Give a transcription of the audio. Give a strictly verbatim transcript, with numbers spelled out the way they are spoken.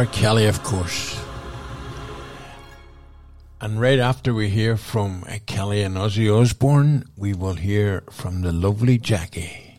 R. Kelly, of course. And right after we hear from uh, Kelly and Ozzy Osbourne, we will hear from the lovely Jackie.